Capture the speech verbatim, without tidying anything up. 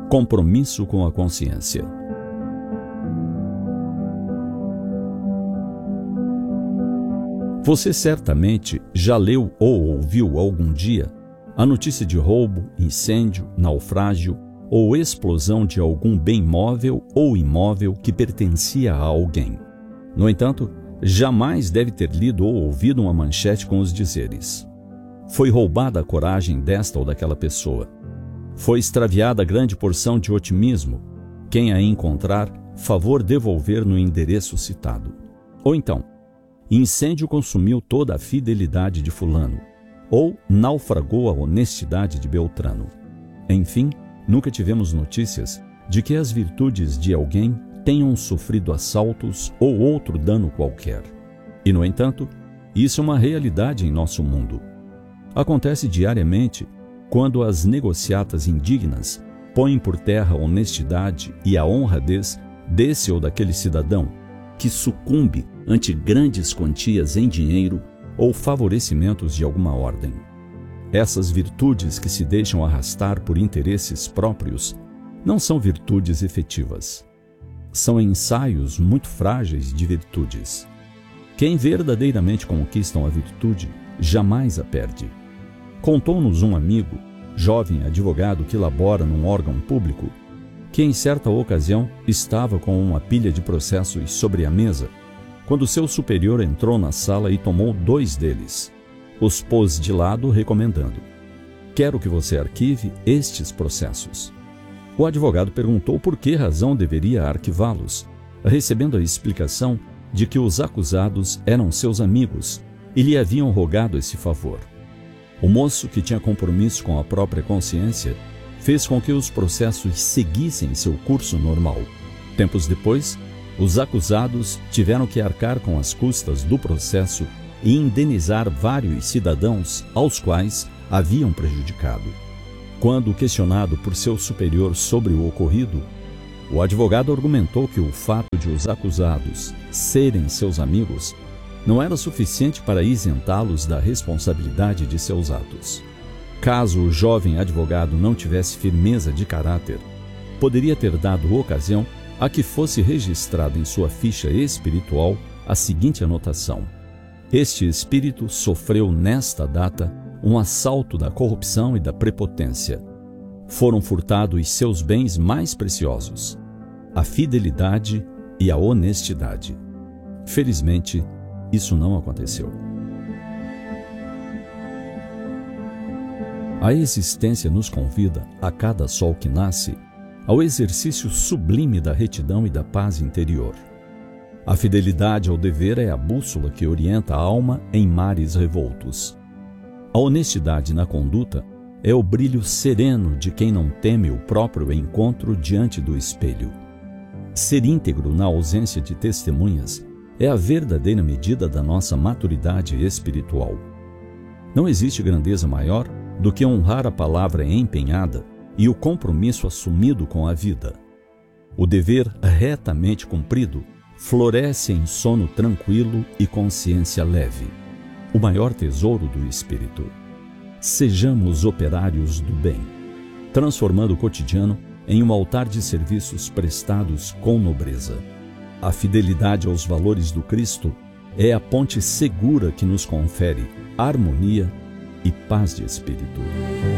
Compromisso com a consciência. Você certamente já leu ou ouviu algum dia a notícia de roubo, incêndio, naufrágio ou explosão de algum bem móvel ou imóvel que pertencia a alguém. No entanto, jamais deve ter lido ou ouvido uma manchete com os dizeres: foi roubada a coragem desta ou daquela pessoa. Foi extraviada grande porção de otimismo. Quem a encontrar, favor devolver no endereço citado. Ou então, incêndio consumiu toda a fidelidade de fulano, ou naufragou a honestidade de Beltrano. Enfim, nunca tivemos notícias de que as virtudes de alguém tenham sofrido assaltos ou outro dano qualquer. E, no entanto, isso é uma realidade em nosso mundo. Acontece diariamente quando as negociatas indignas põem por terra a honestidade e a honradez desse ou daquele cidadão que sucumbe ante grandes quantias em dinheiro ou favorecimentos de alguma ordem. Essas virtudes que se deixam arrastar por interesses próprios não são virtudes efetivas. São ensaios muito frágeis de virtudes. Quem verdadeiramente conquistam a virtude jamais a perde. Contou-nos um amigo, jovem advogado que labora num órgão público, que em certa ocasião estava com uma pilha de processos sobre a mesa, quando seu superior entrou na sala e tomou dois deles. Os pôs de lado, recomendando: quero que você arquive estes processos. O advogado perguntou por que razão deveria arquivá-los, recebendo a explicação de que os acusados eram seus amigos e lhe haviam rogado esse favor. O moço, que tinha compromisso com a própria consciência, fez com que os processos seguissem seu curso normal. Tempos depois, os acusados tiveram que arcar com as custas do processo e indenizar vários cidadãos aos quais haviam prejudicado. Quando questionado por seu superior sobre o ocorrido, o advogado argumentou que o fato de os acusados serem seus amigos não era suficiente para isentá-los da responsabilidade de seus atos. Caso o jovem advogado não tivesse firmeza de caráter, poderia ter dado ocasião a que fosse registrada em sua ficha espiritual a seguinte anotação: este espírito sofreu nesta data um assalto da corrupção e da prepotência. Foram furtados seus bens mais preciosos, a fidelidade e a honestidade. Felizmente, isso não aconteceu. A existência nos convida, a cada sol que nasce, ao exercício sublime da retidão e da paz interior. A fidelidade ao dever é a bússola que orienta a alma em mares revoltos. A honestidade na conduta é o brilho sereno de quem não teme o próprio encontro diante do espelho. Ser íntegro na ausência de testemunhas é a verdadeira medida da nossa maturidade espiritual. Não existe grandeza maior do que honrar a palavra empenhada e o compromisso assumido com a vida. O dever retamente cumprido floresce em sono tranquilo e consciência leve, o maior tesouro do espírito. Sejamos operários do bem, transformando o cotidiano em um altar de serviços prestados com nobreza. A fidelidade aos valores do Cristo é a ponte segura que nos confere harmonia e paz de espírito.